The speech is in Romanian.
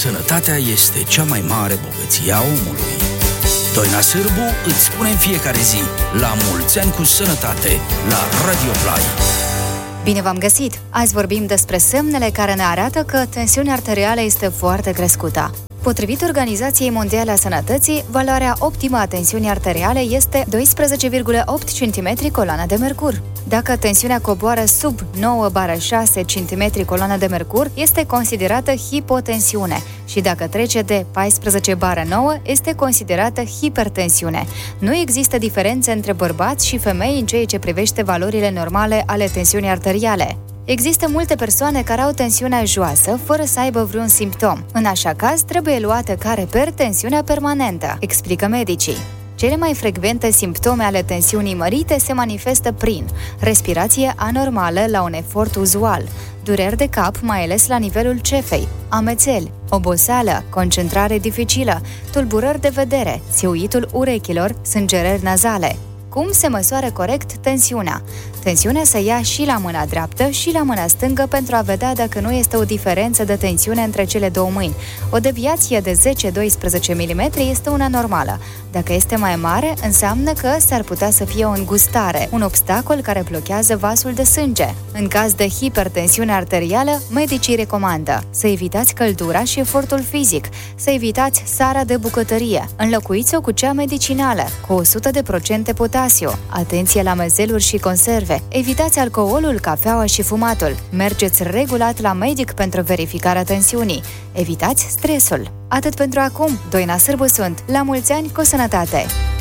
Sănătatea este cea mai mare bogăție a omului. Doina Sârbu îți spune în fiecare zi: la mulți ani cu sănătate, la Radio Play. Bine v-am găsit! Azi vorbim despre semnele care ne arată că tensiunea arterială este foarte crescută. Potrivit Organizației Mondiale a Sănătății, valoarea optimă a tensiunii arteriale este 12,8 cm coloană de mercur. Dacă tensiunea coboară sub 9/6 cm coloană de mercur, este considerată hipotensiune și dacă trece de 14/9, este considerată hipertensiune. Nu există diferențe între bărbați și femei în ceea ce privește valorile normale ale tensiunii arteriale. Există multe persoane care au tensiunea joasă fără să aibă vreun simptom. În așa caz, trebuie luată ca reper tensiunea permanentă, explică medicii. Cele mai frecvente simptome ale tensiunii mărite se manifestă prin respirație anormală la un efort uzual, dureri de cap, mai ales la nivelul cefei, amețeli, oboseală, concentrare dificilă, tulburări de vedere, țiuitul urechilor, sângerări nazale. Cum se măsoară corect tensiunea? Tensiunea se ia și la mâna dreaptă și la mâna stângă pentru a vedea dacă nu este o diferență de tensiune între cele două mâini. O deviație de 10-12 mm este una normală. Dacă este mai mare, înseamnă că s-ar putea să fie o îngustare, un obstacol care blochează vasul de sânge. În caz de hipertensiune arterială, medicii recomandă să evitați căldura și efortul fizic, să evitați sarea de bucătărie, înlocuiți-o cu cea medicinală, cu 100% potasiu, atenție la mezeluri și conserve, evitați alcoolul, cafeaua și fumatul, mergeți regulat la medic pentru verificarea tensiunii, evitați stresul. Atât pentru acum, Doina Sârbu sunt. La mulți ani cu sănătate!